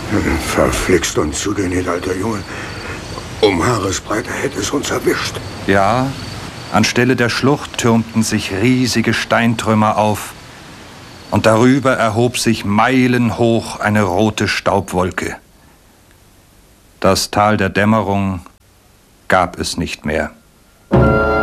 Verflixt und zu dir nicht, alter Junge. Um Haaresbreite hätte es uns erwischt. Ja, anstelle der Schlucht türmten sich riesige Steintrümmer auf. Und darüber erhob sich meilenhoch eine rote Staubwolke. Das Tal der Dämmerung gab es nicht mehr.